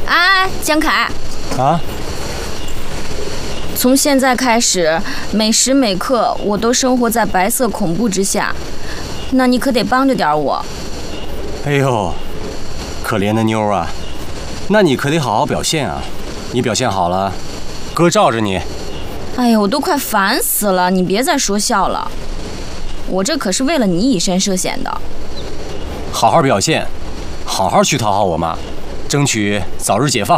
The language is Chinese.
哎，江凯。 啊？ 从现在开始，每时每刻我都生活在白色恐怖之下，那你可得帮着点我。 哎呦，可怜的妞啊，那你可得好好表现啊！你表现好了，哥罩着你。 哎呀，我都快烦死了，你别再说笑了，我这可是为了你以身涉险的。 好好表现，好好去讨好我妈，争取早日解放。